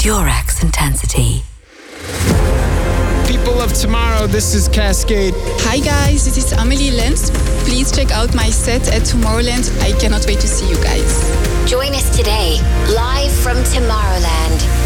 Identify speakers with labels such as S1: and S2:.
S1: Durex Intensity.
S2: People of tomorrow, this is Cascade.
S3: Hi guys, this is Amelie Lenz. Please check out my set at Tomorrowland. I cannot wait to see you guys.
S4: Join us today, live from Tomorrowland.